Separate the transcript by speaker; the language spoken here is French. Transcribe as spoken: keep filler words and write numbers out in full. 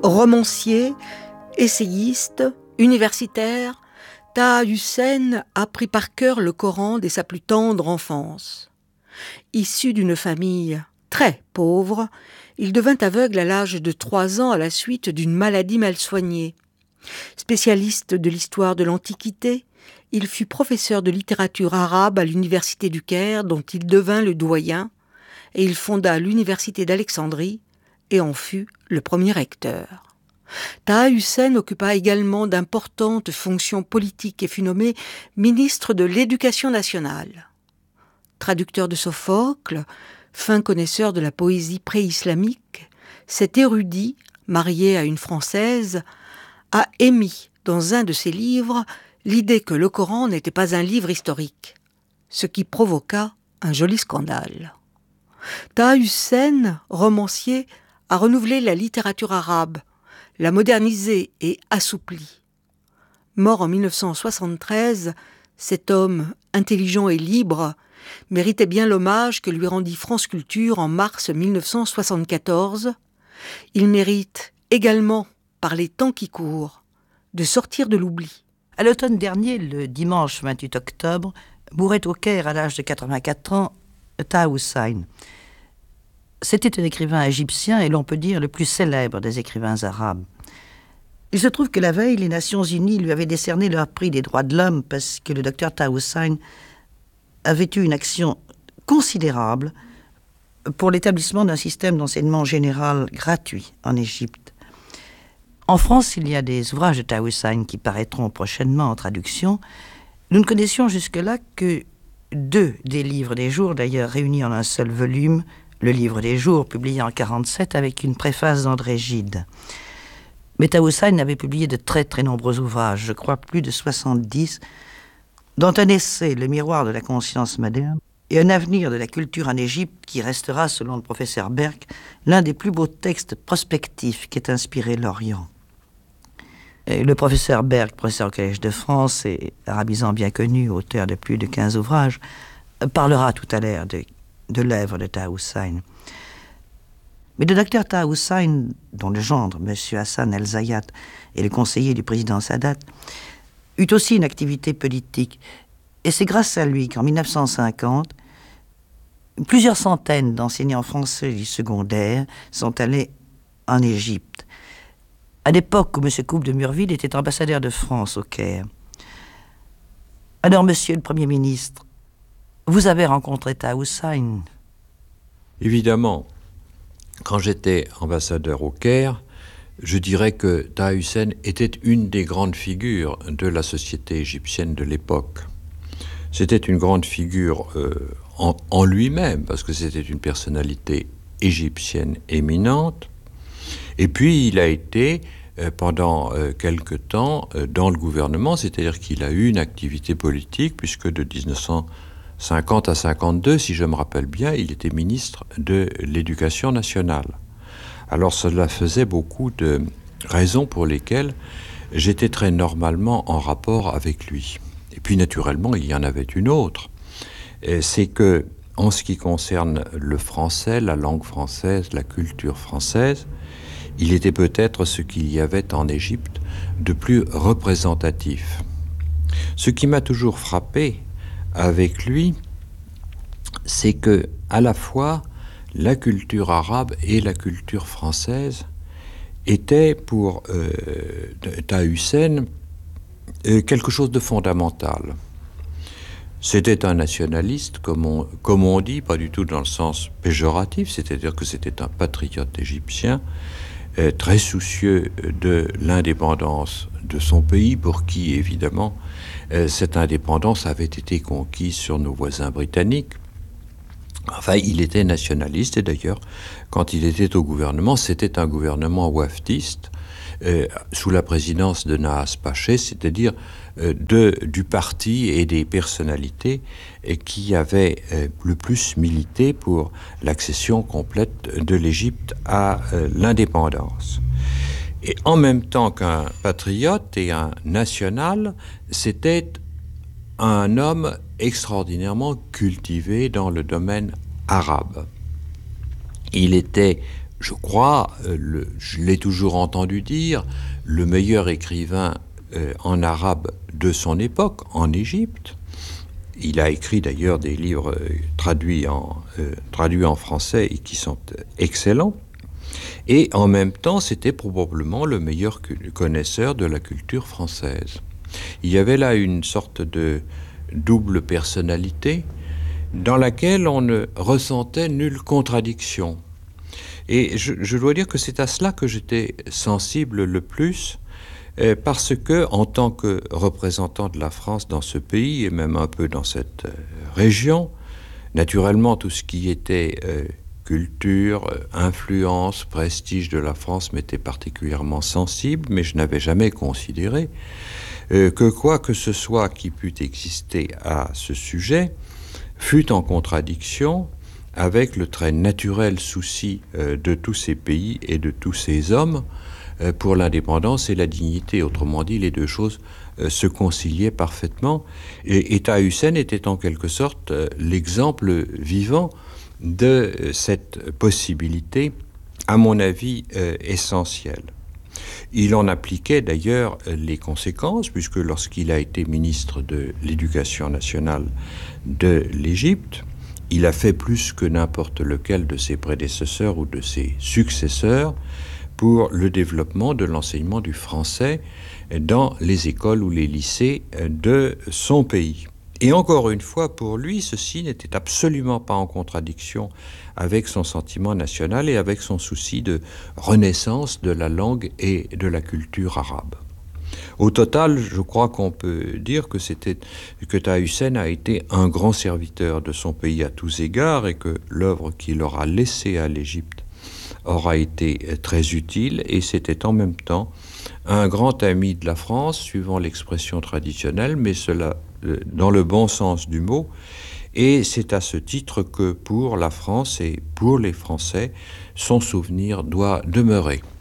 Speaker 1: Romancier, essayiste, universitaire, Taha Hussein a appris par cœur le Coran dès sa plus tendre enfance. Issu d'une famille très pauvre, il devint aveugle à l'âge de trois ans à la suite d'une maladie mal soignée. Spécialiste de l'histoire de l'Antiquité, il fut professeur de littérature arabe à l'université du Caire, dont il devint le doyen, et il fonda l'université d'Alexandrie et en fut le premier recteur. Taha Hussein occupa également d'importantes fonctions politiques et fut nommé ministre de l'Éducation nationale. Traducteur de Sophocle, fin connaisseur de la poésie pré-islamique, cet érudit, marié à une Française, a émis dans un de ses livres l'idée que le Coran n'était pas un livre historique, ce qui provoqua un joli scandale. Taha Hussein, romancier, a renouvelé la littérature arabe, l'a modernisée et assouplie. Mort en mille neuf cent soixante-treize, cet homme intelligent et libre méritait bien l'hommage que lui rendit France Culture en mars mille neuf cent soixante-quatorze. Il mérite également, par les temps qui courent, de sortir de l'oubli.
Speaker 2: À l'automne dernier, le dimanche vingt-huit octobre, mourait au Caire à l'âge de quatre-vingt-quatre ans Taha Hussein. C'était un écrivain égyptien et l'on peut dire le plus célèbre des écrivains arabes. Il se trouve que la veille, les Nations Unies lui avaient décerné leur prix des droits de l'homme parce que le docteur Taha Hussein avait eu une action considérable pour l'établissement d'un système d'enseignement général gratuit en Égypte. En France, il y a des ouvrages de Taha Hussein qui paraîtront prochainement en traduction. Nous ne connaissions jusque-là que deux des livres des jours, d'ailleurs réunis en un seul volume, le livre des jours, publié en mille neuf cent quarante-sept avec une préface d'André Gide. Mais Taha Hussein avait publié de très très nombreux ouvrages, je crois plus de soixante-dix, dont un essai, Le miroir de la conscience moderne, et un avenir de la culture en Égypte qui restera, selon le professeur Berck, l'un des plus beaux textes prospectifs qu'ait inspiré l'Orient. Et le professeur Berck, professeur au Collège de France et arabisant bien connu, auteur de plus de quinze ouvrages, parlera tout à l'heure de, de l'œuvre de Taha Hussein. Mais le docteur Taha Hussein, dont le gendre, M. Hassan El-Zayat, est le conseiller du président Sadat, eut aussi une activité politique. Et c'est grâce à lui qu'en mille neuf cent cinquante, plusieurs centaines d'enseignants français du secondaire sont allés en Égypte, à l'époque où M. Coupe de Murville était ambassadeur de France au Caire. Alors, Monsieur le Premier ministre, vous avez rencontré Taha Hussein?
Speaker 3: Évidemment, quand j'étais ambassadeur au Caire, je dirais que Taha Hussein était une des grandes figures de la société égyptienne de l'époque. C'était une grande figure euh, en, en lui-même, parce que c'était une personnalité égyptienne éminente. Et puis, il a été, euh, pendant euh, quelque temps, euh, dans le gouvernement, c'est-à-dire qu'il a eu une activité politique, puisque de dix-neuf cent cinquante à cinquante-deux, si je me rappelle bien, il était ministre de l'Éducation nationale. Alors, cela faisait beaucoup de raisons pour lesquelles j'étais très normalement en rapport avec lui. Et puis, naturellement, il y en avait une autre. C'est que, en ce qui concerne le français, la langue française, la culture française, il était peut-être ce qu'il y avait en Égypte de plus représentatif. Ce qui m'a toujours frappé avec lui, c'est que, à la fois, la culture arabe et la culture française étaient pour euh, Taha Hussein euh, quelque chose de fondamental. C'était un nationaliste, comme on, comme on dit, pas du tout dans le sens péjoratif, c'est-à-dire que c'était un patriote égyptien, euh, très soucieux de l'indépendance de son pays, pour qui, évidemment, euh, cette indépendance avait été conquise sur nos voisins britanniques. Enfin, il était nationaliste, et d'ailleurs, quand il était au gouvernement, c'était un gouvernement wafdiste, euh, sous la présidence de Nahas Paché, c'est-à-dire euh, de, du parti et des personnalités euh, qui avaient euh, le plus milité pour l'accession complète de l'Égypte à euh, l'indépendance. Et en même temps qu'un patriote et un national, c'était un homme extraordinairement cultivé dans le domaine arabe. Il était je crois, euh, le, je l'ai toujours entendu dire, le meilleur écrivain euh, en arabe de son époque, en Égypte. Il a écrit d'ailleurs des livres euh, traduits, en, euh, traduits en français et qui sont euh, excellents. Et en même temps, c'était probablement le meilleur connaisseur de la culture française. Il y avait là une sorte de double personnalité dans laquelle on ne ressentait nulle contradiction. Et je, je dois dire que c'est à cela que j'étais sensible le plus, euh, parce que, en tant que représentant de la France dans ce pays, et même un peu dans cette euh, région, naturellement tout ce qui était euh, culture, influence, prestige de la France m'était particulièrement sensible, mais je n'avais jamais considéré euh, que quoi que ce soit qui pût exister à ce sujet fût en contradiction avec le très naturel souci euh, de tous ces pays et de tous ces hommes euh, pour l'indépendance et la dignité. Autrement dit, les deux choses euh, se conciliaient parfaitement. Et, et Taha Hussein était en quelque sorte euh, l'exemple vivant de cette possibilité, à mon avis, euh, essentielle. Il en appliquait d'ailleurs les conséquences, puisque lorsqu'il a été ministre de l'Éducation nationale de l'Égypte, il a fait plus que n'importe lequel de ses prédécesseurs ou de ses successeurs pour le développement de l'enseignement du français dans les écoles ou les lycées de son pays. Et encore une fois, pour lui, ceci n'était absolument pas en contradiction avec son sentiment national et avec son souci de renaissance de la langue et de la culture arabe. Au total, je crois qu'on peut dire que, c'était, que Taha Hussein a été un grand serviteur de son pays à tous égards et que l'œuvre qu'il aura laissée à l'Égypte aura été très utile, et c'était en même temps un grand ami de la France, suivant l'expression traditionnelle, mais cela dans le bon sens du mot, et c'est à ce titre que pour la France et pour les Français, son souvenir doit demeurer.